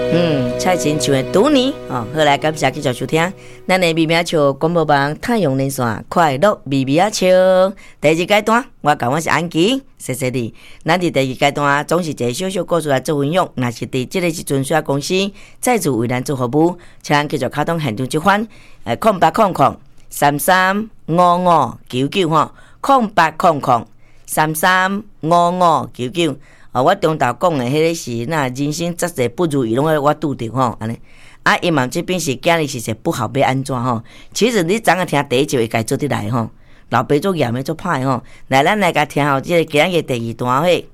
蔡琴唱的《赌你》好来，感谢继续收听。咱的秘密笑广播网太阳连线快乐秘密笑第2阶段，我是安琪，谢谢你。咱伫第2阶段总是一个小小故事来做分享，若是伫这个时阵需要公司再次为咱做服务，请咱继续开通现场接番0800335599吼0800335599。我中昼讲的迄个是那人生杂事不如意，拢我拄着吼安尼。伊嘛这边是今日是不好要安怎吼？其实你昨下听第1集会该做得来吼，老爸做严的做歹吼。来，咱来甲听后这个今日第2段嘿。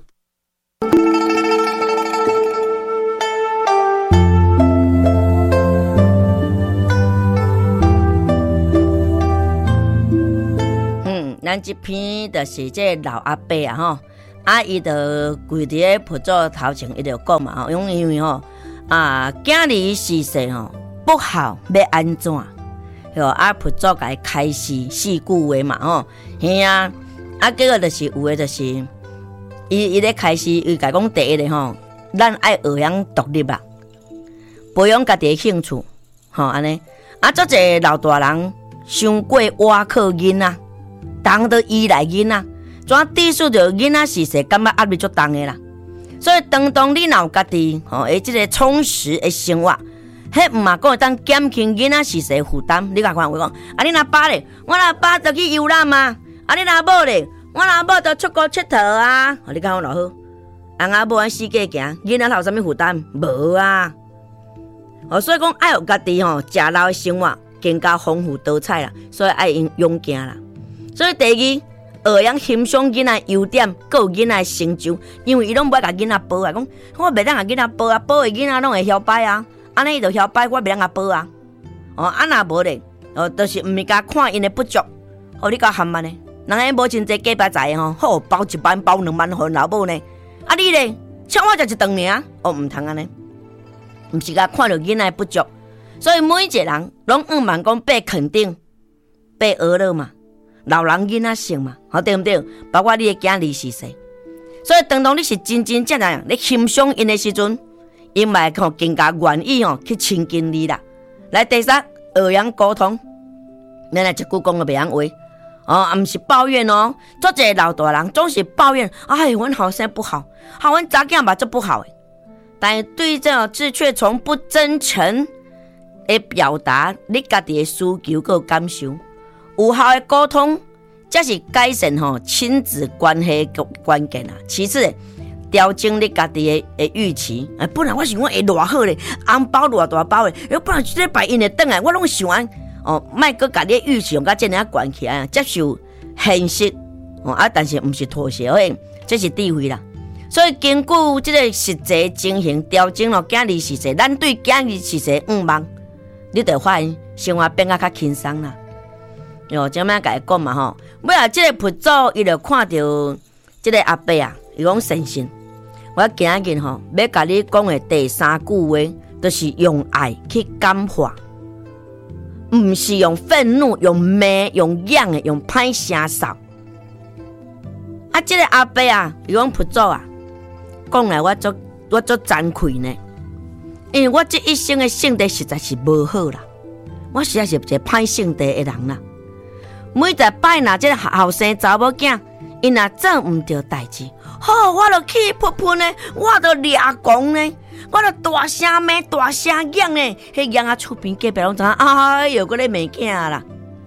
咱这篇就是这老阿伯啊吼。伊就跪伫咧佛祖头前，伊就讲嘛吼，因为吼囝儿逝世吼不好要安怎？吼佛祖甲伊开示4句话嘛吼，嘿啊，结果就是有诶，就是伊咧开示，伊甲讲第一个吼，咱爱学养独立啊，培养家己诶兴趣，吼安尼。做一个老大人，伤过瓦靠囡仔，当都依赖囡仔。怎致使着囡仔逝世，感觉压力足重的啦。所以当你若有家己诶即个充实的生活，迄毋嘛讲会当减轻囡仔逝世的负担。你甲看我讲，你若爸咧，我若爸就去游览啊；你若某咧，我若某就出国佚佗啊。你讲我偌好，翁某安世界行，囡仔有啥物负担？无啊。所以讲爱有家己食老的生活更加丰富多彩啦。所以爱勇敢啦。所以第2。学养欣赏囡仔优点，还有囡仔成就，因为伊拢不爱甲囡仔报啊。讲我袂当甲囡仔报啊，报的囡仔拢会晓摆啊。安尼伊就晓摆，我袂当甲报啊。若无咧，就是毋是甲看因的不足，你甲含慢呢？人家无真济假巴财吼，好包1万、包2万，互老母呢。你咧，像我食一顿尔，毋通安尼，毋是甲看到囡仔不足，所以每一个人拢望讲被肯定、被娱乐嘛。老人囡仔性嘛，对不对？包括你的囝儿逝世，所以当你是真正你欣赏因的时阵，因嘛更加愿意去亲近你啦。来第3，学养沟通。咱来一句讲个袂晓话，毋是抱怨哦。做一个老大人总是抱怨，阮后生不好，阮查囝嘛做不好诶。但对这字却从不真诚的表达你家己的需求和感受。有效的沟通，才是改善亲子关系的关键啊。其次，调整你家己的预期。本来我想我会偌好咧，红包偌大包咧，本来这礼拜因会转来，我拢想安莫搁家己的预期用甲这样悬起来，接受现实但是毋是妥协这是智慧啦。所以根据这个实际情形调整囝儿逝世，咱对囝儿逝世望，你就发现生活变较轻松啦。怎么甲伊讲嘛吼？尾啊，这个佛祖伊就看到这个阿伯啊，伊讲先生，我今日要甲你讲的第3句话，就是用爱去感化，毋是用愤怒、用骂、用痒的、用歹声扫。这个阿伯啊，伊讲佛祖啊，讲来我足惭愧呢，因为我这一生的性格实在是无好啦，我实在是一个歹性格的人啦。每一摆若这个后生查某囝，因若做毋对代志，我就气噗噗呢，我就掠狂呢，我就大声骂、大声嚷呢。迄嚷啊，厝边隔壁拢知影，哎哟，搁咧骂囝啦。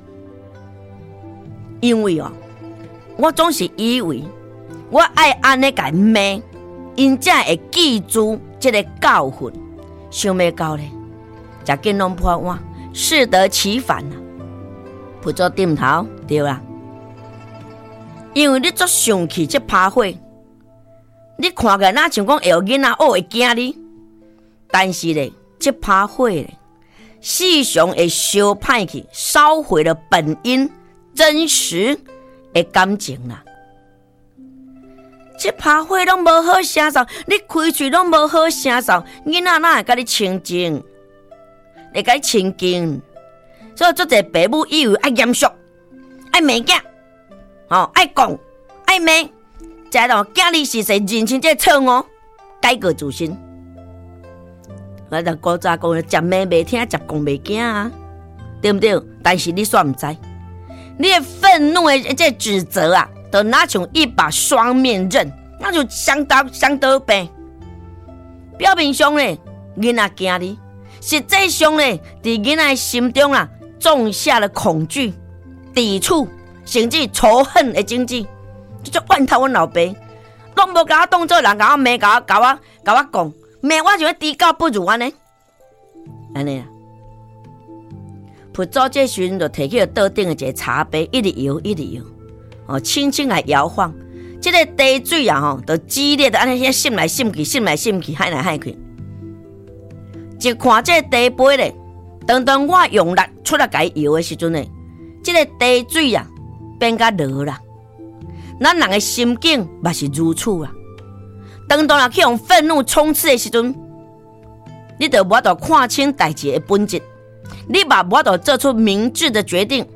因为我总是以为我爱安尼甲骂，因才会记住这个教训。想要到咧，食紧拢破碗，适得其反啊。佛祖点头，对啦。因为你做生气这拍火，你看起来哪像讲会有囡仔会惊你，但是咧，这拍火咧，时常会烧歹去，烧毁了本因真实的感情啦。这拍火拢无好声嗽，你开嘴拢无好声嗽，囡仔哪会甲你亲近？会甲你亲近？所以做者爸母以为爱严肃，爱骂囝，爱讲，爱骂，才让囝儿是谁认清这错误，改过自新。 我就古早讲，食骂袂听，食讲袂惊啊，对不对？但是你煞唔知，你的愤怒的这指责啊，就那像一把双面刃，那就相当病。表面上咧，囡仔惊你，实际上咧，伫囡仔心中啊，种下了恐惧、抵触，甚至仇恨的种子。就怨透阮老爸，拢无甲我当做人，甲我骂，甲我讲，骂我就低高不如安尼啊。佛祖这时阵就摕起了桌顶的一个茶杯，一直摇，轻轻来摇晃。这个茶水啊，就激烈的安尼渗来渗去，海来海去。一看这个茶杯咧，当我用力出来甲伊摇的时阵咧，这个茶水啊变甲落啦。咱人的心境嘛是如此啦。当若去用愤怒冲刺的时阵，你就无法度看清代志的本质，你嘛无法度做出明智的决定。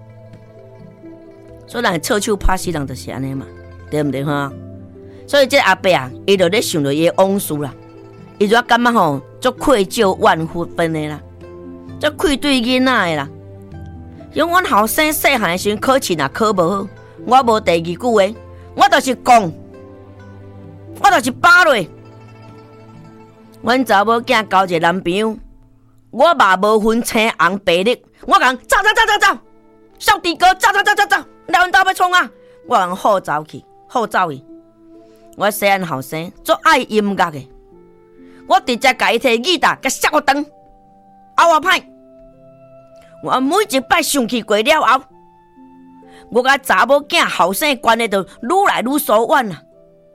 所以人臭手拍死人就是安尼嘛，对不对哈？所以这阿伯啊，伊就咧想着伊的往事啦，伊就感觉吼，足愧疚万分的啦，足愧对囡仔的啦。因为阮后生细汉的时阵考试若考无好，我无第二句话，我就是讲，我就是扒落。阮查某囝交一个男朋友，我嘛无分青红白绿，我讲走，小弟哥走，来阮兜要创啊！我讲好走去。我细汉后生足爱音乐的，我直接甲伊摕吉他，甲摔我灯，后歹。我每一摆上去过了后，我甲查某囝后生关系就愈来愈疏远啊！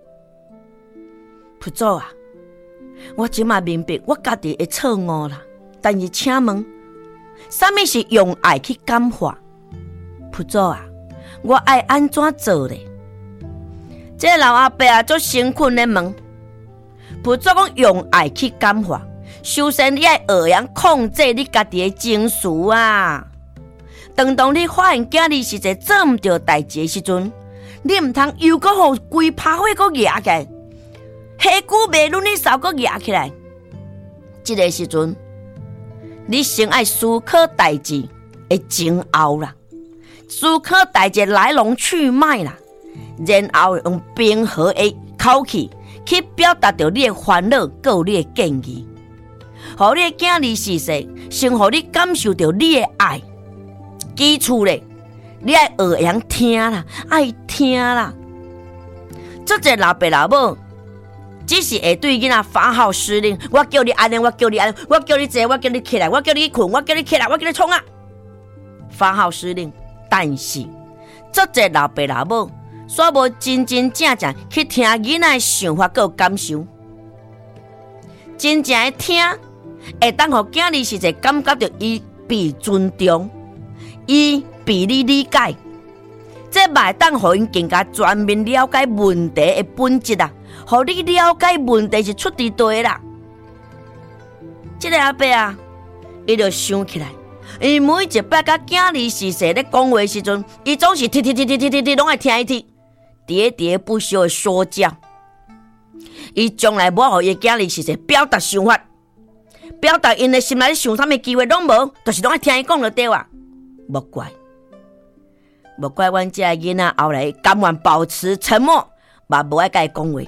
佛祖啊，我即马明白我家己的错误啦。但是请问，什么是用爱去感化？佛祖啊，我爱安怎做咧？这个老阿伯啊，足辛苦咧问。佛祖讲用爱去感化，首先你要学样控制你家己的情绪啊。当你发现囝儿是一个做唔到代志的时阵，你唔通又搁互规趴火搁压起来，下久袂轮你手搁压起来。这个时阵，你先爱思考代志的前后啦，思考代志来龙去脉啦，然后用平和的口气去表达着你的烦恼，还有你的建议，互你的囝儿是说，先互你感受到你的爱。基础咧，你爱学样听啦，爱听啦。这个老爸老母只是会对囡仔发号施令，我叫你安尼，我叫你安尼，我叫你坐，我叫你起来，我叫你困，我叫你起来，我叫你冲啊！发号施令，但是这个老爸老母煞无真正去听囡仔的想法，还有感受，真正的听，会当互囝儿是感觉到伊被尊重。伊被你理解，这嘛会当互因更加全面了解问题的本质啊！互你了解问题是出伫地啦。这个阿伯啊，伊就想起来，伊每一摆甲囝儿是说咧讲话时阵，伊总是听，拢爱听伊听，喋喋不休的说教。伊从来无互伊囝儿是说表达想法，表达因的心内想啥物机会拢无，就是拢爱听伊讲就对啊。莫怪阮这个囡仔后来甘愿保持沉默，嘛无爱甲伊讲话。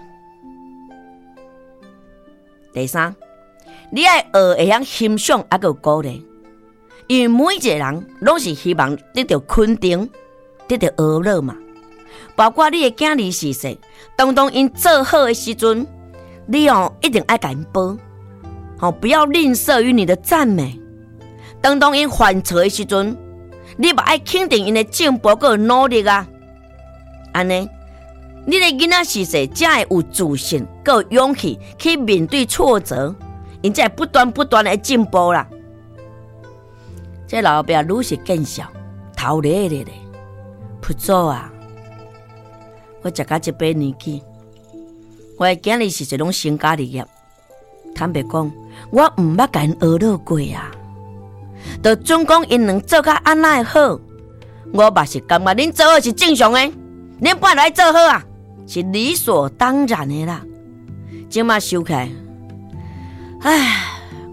第三，你爱学会晓欣赏，还有鼓励，因为每一个人拢是希望得到肯定，得到娱乐嘛。包括你的囝儿是说，当因做好的时阵，你一定爱甲因报，不要吝啬于你的赞美。当因犯错的时阵，你嘛爱肯定因的进步和努力啊！安尼，你的囡仔是说才会有自信，和有勇气去面对挫折，因才会不断的进步啦。这老爸愈是见笑，头咧咧咧，佛祖啊！我食到这把年纪，我的囝儿是一种成家立业。坦白讲，我唔捌甲因学乐过啊。就总讲因能做甲安那好，我嘛是感觉恁做好是正常的，恁本来做好啊，是理所当然的啦。即马想起来，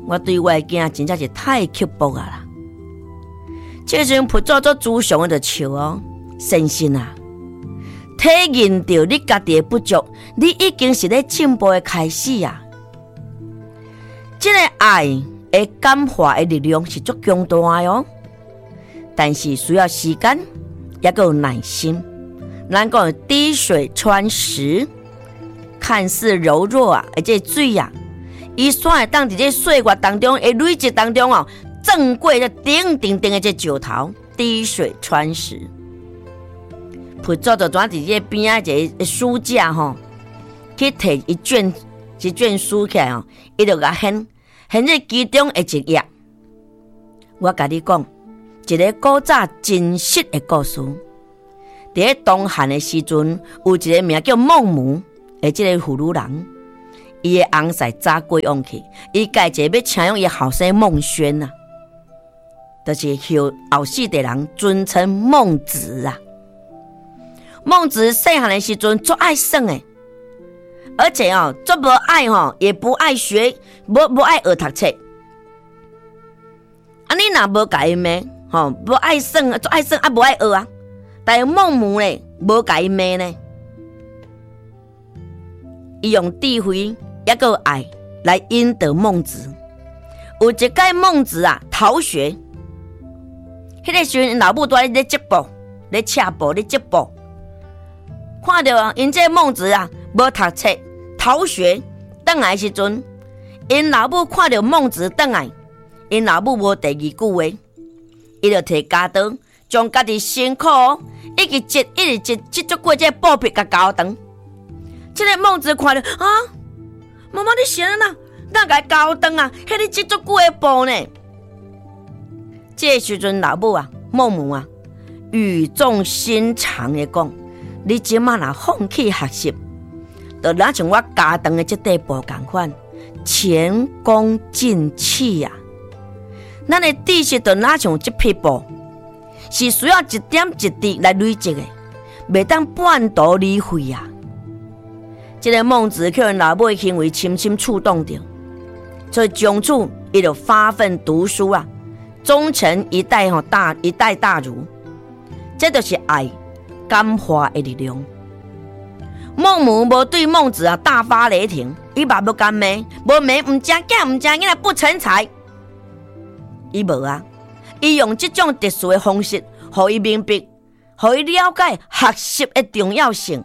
我对我的囝真正是太刻薄啊啦！这时佛祖做主上的就笑哦，先生啊，体认到你家己的不足，你已经是咧进步的开始啊！这个爱的感化的力量是足强大的哦，但是需要时间，也有耐心。咱讲滴水穿石，看似柔弱啊，而这水啊，伊煞会当伫这岁月当中，会累积当中哦，正过这顶顶顶的这石头，滴水穿石。佛祖就转伫这边啊一个书架吼，去摕一卷书起来吼，伊就甲掀这其中的一页。我甲你讲，一个古早真实的故事。在东汉的时阵，有一个名叫孟母的这个妇女人，伊的翁婿早过往去，伊家一要请用伊后生孟宣啊，就是后世的人尊称孟子啊。孟子细汉的时阵足爱耍的，而且足无爱也不爱学，无爱学读册。啊，你若无甲伊骂，无爱耍，足爱耍啊，无爱学啊。但是孟母呢，无甲伊骂呢，伊用智慧也个爱来引导孟子。有一届孟子啊逃学，迄个时阵老母都在织布，咧车布，咧织布。看到因这孟子啊无读册逃学，转来的时阵，因老母看到孟子转来，因老母无第二句话，伊就摕家刀将家己辛苦一直织足过这布匹甲交长。这个孟子看到啊，妈妈你想哪？哪个交长啊？迄个织足久的布呢？这时阵老母啊，孟母啊，语重心长的讲：你即马若放弃学习，就若像我家长的这块布同款，前功尽弃啊！咱的知识就若像这匹布。是需要一点一滴来累积的，袂当半途而废啊！这个孟子被因老母的行为深深触动着，所以从此伊就发奋读书啊，终成一代大儒。这就是爱感化的力量。孟母无对孟子啊大发雷霆，伊嘛无干骂，无骂唔正囝唔正囝不成才，伊无啊。伊用这种特殊的方式，互伊明白，互伊了解学习的重要性。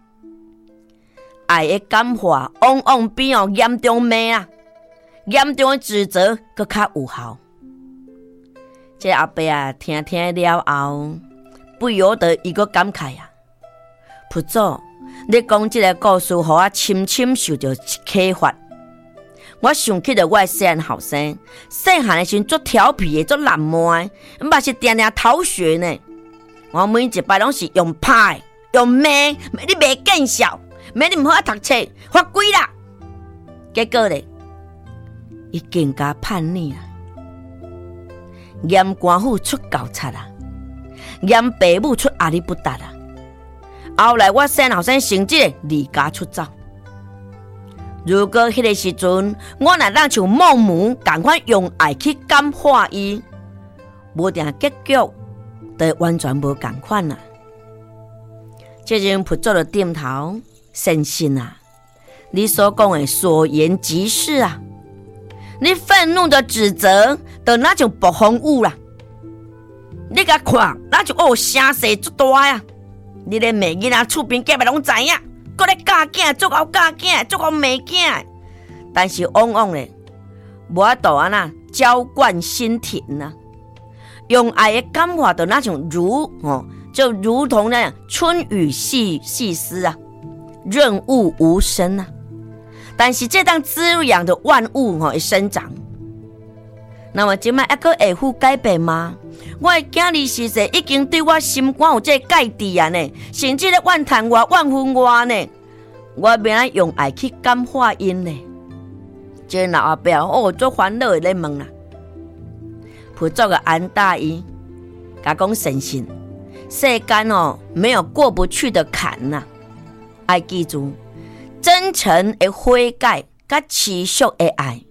爱的感化往往比严重骂啊、严重的指责更较有效。这阿伯啊，听了后，不由得伊个感慨啊：佛祖，你讲这个故事，互我深深受到启发。我想起了我的细汉后生，细汉的时阵做调皮的、做懒惰的，嘛是定定逃学呢。我每一摆拢是用拍、用骂，你袂见笑，骂你唔好读册，罚跪啦。结果咧，伊更加叛逆啊，嫌官府出教贼啊，嫌爸母出阿里不达啊。后来我细汉后生成绩离家出走。如果迄个时阵，我若让像孟母同款用爱去感化伊，无定结局就完全无同款啦。这人佛祖就点头，先生啊，你所讲的所言极是啊。你愤怒的指责，就那种暴风雨啦。你甲看，那就声势足大呀。你连骂囡仔厝边隔壁拢知影。搁咧教囝，足够教囝，足够骂囝，但是往往咧，无法度啊呐，浇灌心田呐，用爱的感化的那种就如同那样春雨细丝啊，润物无声啊。但是这当滋养的万物会生长。那么今麦还阁会有改变吗？我的囝儿时势已经对我心肝有这芥蒂啊呢，甚至咧怨叹我、怨恨我呢。我要来用爱去感化因呢。这老阿伯做烦恼的咧问啦，佛祖个安大伊，甲讲神仙，世间没有过不去的坎呐。爱记住，真诚的悔改甲持续的爱，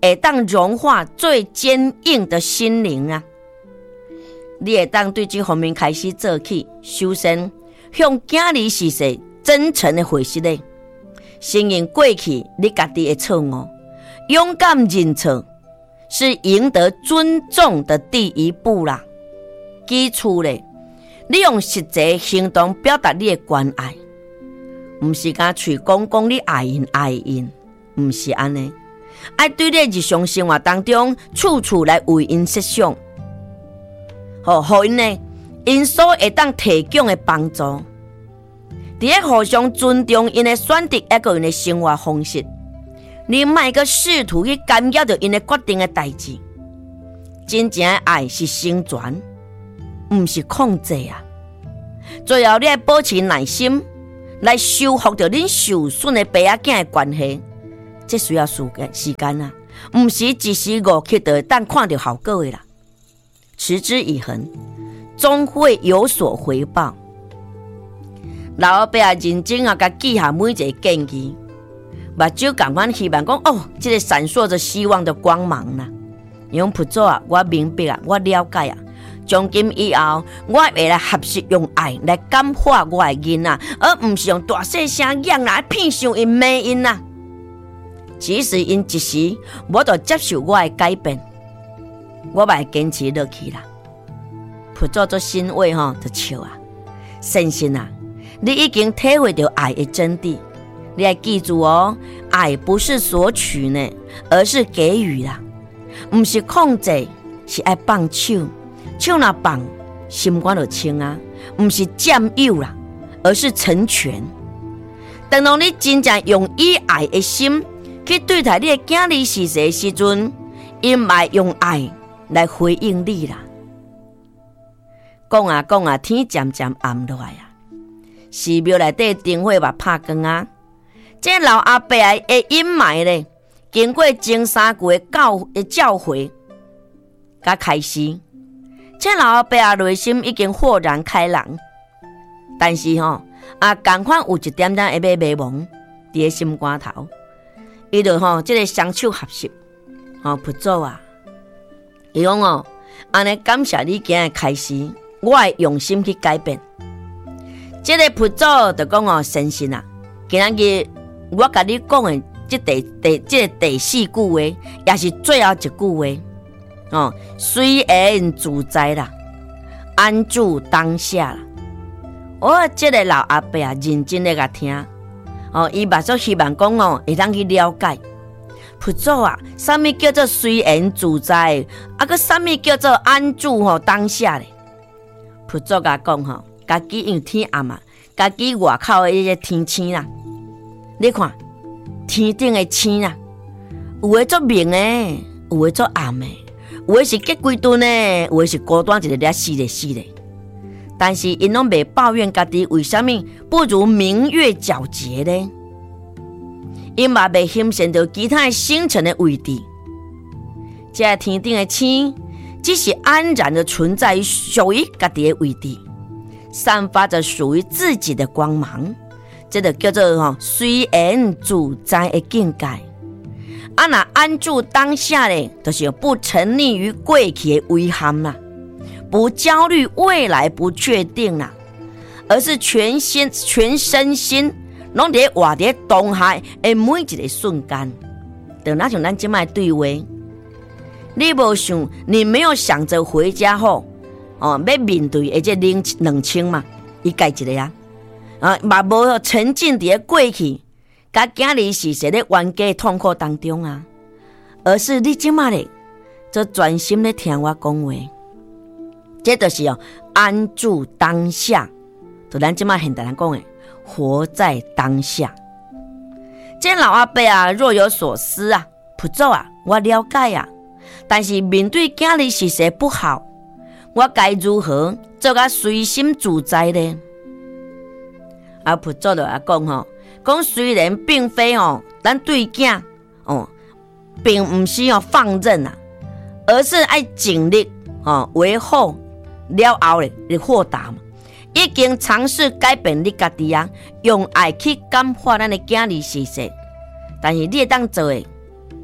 会当融化最坚硬的心灵啊！你会当对这方面开始做起，首先向囝儿是谁真诚的回息咧，承认过去你家己的错误，勇敢认错是赢得尊重的第一步啦。基础咧，你用实际行动表达你的关爱，不是讲嘴讲你爱因，不是安尼。爱对你日常生活当中处处来为因设想，互因呢，因所会当提供的帮助，伫咧互相尊重因的选择，还有因的生活方式。你莫个试图去干扰着因的决定的代志。真正的爱是成全，不是控制啊。最后，你要保持耐心，来修复着恁受损的爸仔囝的关系。这需要时间啊，不是一时5刻就会当看到效果的啦。持之以恒，终会有所回报。老阿伯啊，认真啊，甲记下每一个建议，目睭感官希望讲这个闪烁着希望的光芒啦。用菩萨啊，我明白啊，我了解啊。从今以后，我会来合适用爱来感化我的囡仔，而不是用大细声养来骗上因骂因啦。即使因一时，我就接受我的改变，我会坚持落去啦。菩萨做欣慰就笑啊，先生啊，你已经体会到爱的真谛。你要记住爱不是索取呢，而是给予啦，不是控制，是爱放手，手若放，心肝就清啊，不是占有啦，而是成全。等到你真正用以爱的心去对待你的囝儿是谁的时阵，因会用爱来回应你啦。讲啊，天渐渐暗落来啊，寺庙内底灯火嘛拍光啊。这老阿伯的阴霾咧，经过前3句的教诲，甲开始，这老阿伯内心已经豁然开朗，但是同款有一点点会迷茫伫心肝头。伊就这个双手合十，菩萨啊，伊讲安尼感谢你今日开始，我会用心去改变。这个菩萨就讲先生啊，今日我甲你讲的这第4句话，也是最后一句话随缘自在啦，安住当下啦。这个老阿伯认真的甲听。伊嘛所希望讲会当去了解菩萨啊，什么叫做随缘自在，个什么叫做安住当下咧？菩萨甲讲家己因天暗啊，家己外口的迄个天星啦，你看天顶的星啊，有的做明的，有的做暗的，有的是结规顿的，有的是孤单一个咧死咧。但是因拢袂抱怨家己为什么不如明月皎洁呢？因嘛袂欣赏到其他星辰的位置。这天顶的星，只是安然的存在于属于家己的位置，散发着属于自己的光芒。这就叫做随缘自在的境界。若安住当下咧，就是不沉溺于过去的遗憾啦。不焦虑未来不确定啦，而是全身心拢伫活伫当下的每一个瞬间。就那像咱即摆对话，你无想，你没有想着回家后要面对的这冷清嘛？伊家一个嘛无沉浸伫过去，甲囝儿是谁咧冤家痛苦当中啊？而是你即摆咧，就专心咧听我讲话。这就是安住当下，就咱即马现代人讲的，活在当下。这老阿伯若有所思菩萨我了解但是面对囝儿是谁不好，我该如何做个随心自在呢？菩萨就讲虽然并非咱对囝并不是放任而是爱尽力为好。了后咧，你豁达嘛，已经尝试改变你家己用爱去感化咱的囝儿是谁。但是你会当做的，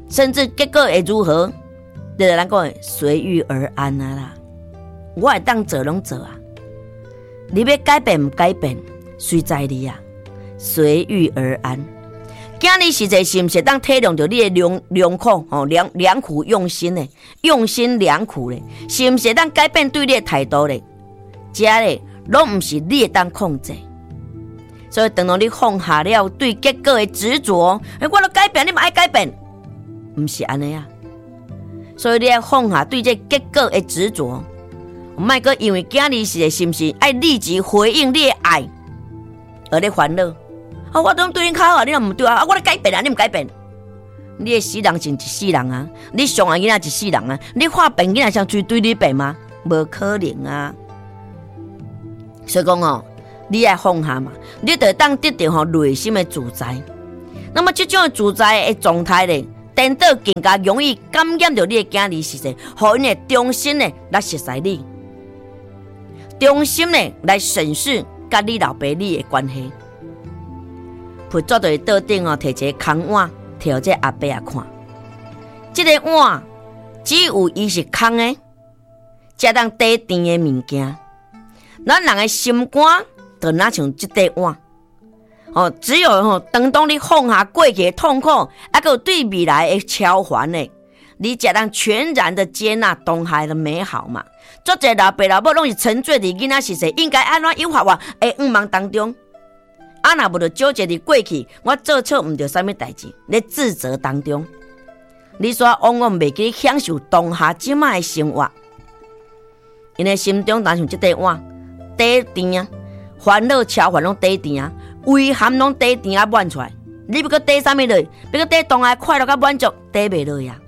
甚至结果会如何，就是咱讲的随遇而安啊啦。我会当做拢做啊，你要改变唔改变，随在你啊，随遇而安。今日实在是毋是当体谅到你的良苦吼，良苦用心的，用心良苦的，是毋是当改变对你的态度的？这咧，拢毋是你会当控制。所以，等到你放下了对结果的执着，我都改变，你嘛爱改变，毋是安尼啊。所以，你要放下对这结果的执着，莫阁因为今日是毋是爱立即回应你的爱，而咧烦恼。我都对你较好，你又唔对啊！我咧改变啊，你唔改变，你的死人是一世人啊！你上个囡仔一世人啊！你化病囡仔像追对你病吗？无可能啊！所以讲哦，你爱放下嘛，你就当得到内心的自在。那么这种的自在的状态咧，颠倒更加容易感染到你的囝儿实际，互因会重新的来熟悉你，重新的来审视甲你老爸你的关系。佛祖就倒顶哦，摕一个空碗，摕互这阿伯啊看。这个碗只有伊是空的，才当底甜的物件。咱人的心肝就哪像这块碗哦，只有当你放下过去的痛苦，还有对未来的超凡的，你才当全然的接纳当下的美好嘛。做者老爸老母拢是沉醉伫囡仔时势，应该安怎优化我的愿望当中。啊，若无就纠结伫过去，我做错毋对啥物代志，咧自责当中，你煞往往袂记享受当下即卖的生活。因为心中当像即块碗，底甜啊，烦恼超烦拢底甜啊，遗憾拢底甜啊满出来。你要搁底啥物落？要搁底当下快乐甲满足，底袂落呀。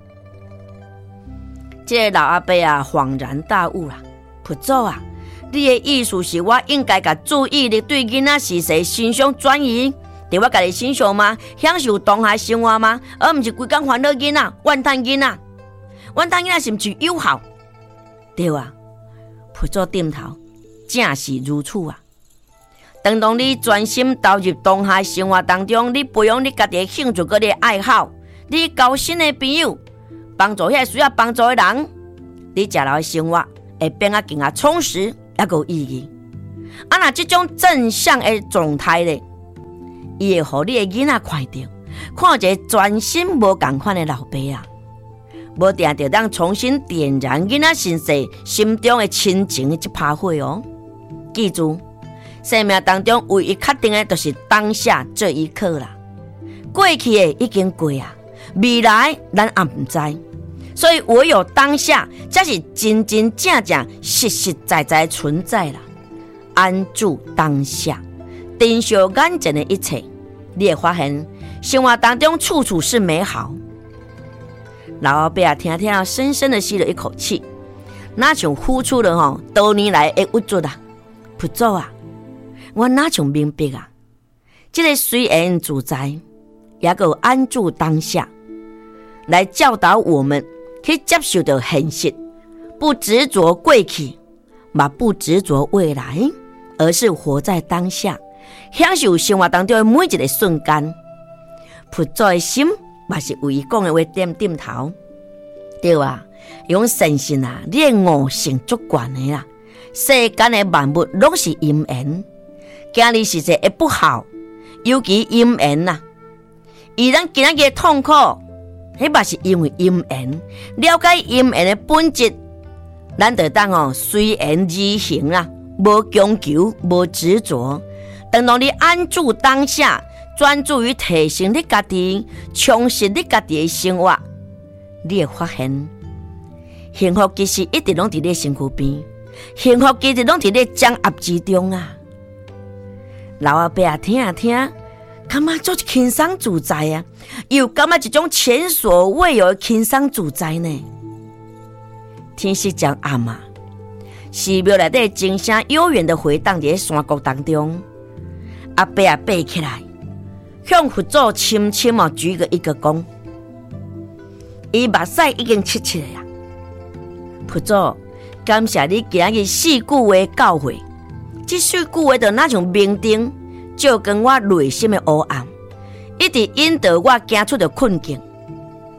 这个老阿伯啊，恍然大悟啦，佛祖啊！你的意思是我应该把注意力对囡仔是谁身上转移，对我家己身上吗？享受当下生活吗？而不是规工烦恼囡仔、怨叹囡仔。怨叹囡仔是不是有效？对啊，佛祖点头，正是如此啊。当你专心投入当下生活当中，你培养你家己的兴趣、个你的爱好，你交新的朋友，帮助遐需要帮助的人，你食落的生活会变得更加充实。也有意义。啊，那这种正向的状态咧，伊会互你的囡仔看到，看一个全新无同款的老爸啊，无定着当重新点燃囡仔身世心中的亲情的一把火哦。记住，生命当中唯一确定的，就是当下这一刻啦。过去的已经过啊，未来咱也唔知。所以唯有当下才是真真正正实实在在存在啦。安住当下，珍惜眼前的一切，你会发现生活当中处处是美好。老阿伯听听，深深的吸了一口气，那像付出了多年来的物质啊，佛祖啊，我那像明白啊，这个随缘自在，也有安住当下，来教导我们。去接受到现实，不执着过去，嘛不执着未来，而是活在当下，享受生活当中的每一个瞬间。佛祖的心嘛是为伊讲的话点头，对啊，用诚信啊，你的悟性足悬的啦。世间的万物拢是因缘，今日实际会不好，尤其因缘呐，而咱今日的痛苦。迄嘛是因为因缘，了解因缘的本质，咱就当随缘而行啦，无强求，无执着。当你安住当下，专注于提升你家己，充实你家己的生活，你会发现，幸福其实一直拢伫你身躯边，幸福其实拢伫你掌握之中啊。老阿伯啊，听啊听。感觉做轻松自在啊，又感觉一种前所未有的轻松自在呢。天色将暗啊，寺庙内底钟声悠远的回荡在山谷当中。阿伯啊，爬起来，向佛祖深深举个一个躬。伊目屎已经沏起来啊！佛祖，感谢你今日4句话教诲，这4句话就那种明灯。照光我内心的黑暗，一直引导我走出的困境。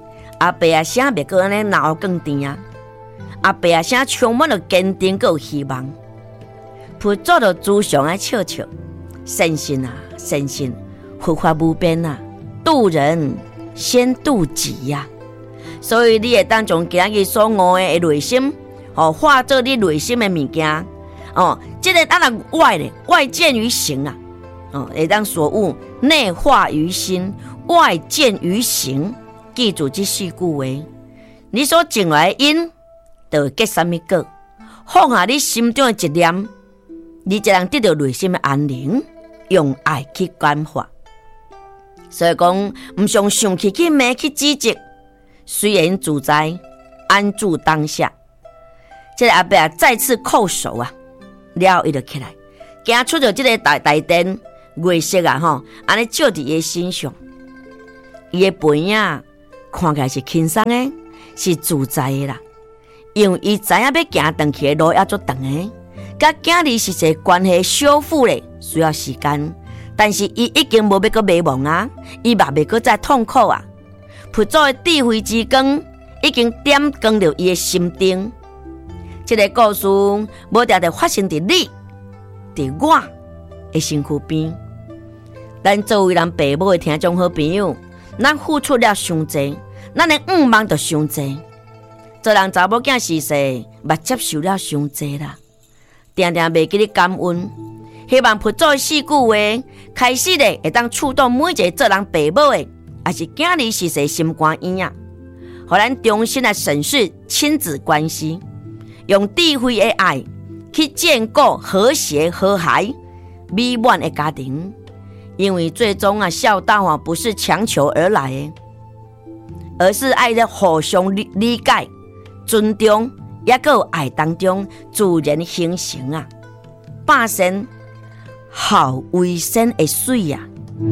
阿伯啊，啥袂过安尼脑更甜啊？阿伯啊，啥充满了坚定佮有希望。佛祖就慈祥啊笑笑，善心啊善心，佛法无边啊，度人先度己呀、所以你会当从今日所悟的内心，化作你内心的物件。这个当然外见于行啊，会当所悟，内化于心，外见于行。记住这四句话，你所种来的因，就会结什么果。放下你心中的一念，你才能得到内心的安宁，用爱去感化。所以讲，唔想生气去骂去指责，虽然自在，安住当下。这个阿伯啊，再次叩首啊，了后伊就起来，行出了这个大殿，月色啊安尼照伫伊身上，伊的背影看起来是轻松的，是自在的啦。因为伊知影要行长去的路要足长的，甲今日是一个关系修复咧，需要时间。但是伊已经无要阁迷茫啊，伊嘛袂阁再痛苦啊。佛祖的智慧之光已经点光了伊的心顶。这个故事无定定发生伫你，伫我的身躯边。咱作为人父母的听众好朋友，咱付出了伤济，咱的望就伤济。做人查某囝时势，嘛接受了伤济啦。定定袂记咧感恩。希望佛祖的四句话开始咧，会当触动每一个做人父母的，也是今日时势心肝院啊，互咱重新来审视亲子关系，用智慧的爱去建构和谐和谐美满的家庭。因为最终啊，孝道不是强求而来的，而是爱在互相理解、尊重，也有爱当中自然形成啊，百善好为先的水啊。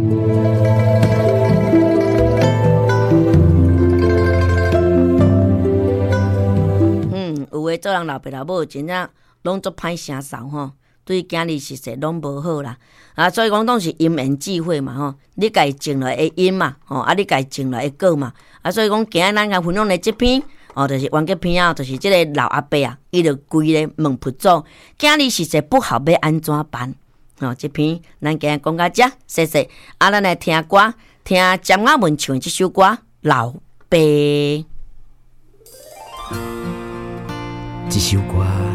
有的做人老爸老母真正拢做歹声扫吼，对今日实际拢无好啦。所以讲拢是因缘际会嘛吼，你家种来的因嘛，你家种来的果嘛。所以讲今日咱甲分享的这篇，就是完结篇啊，就是这个老阿伯啊，伊就规咧问佛祖，今日实际不好要安怎办？这篇咱今日讲到这，谢谢。咱来听歌，听江雅文唱的这首歌《老爸》。 这首歌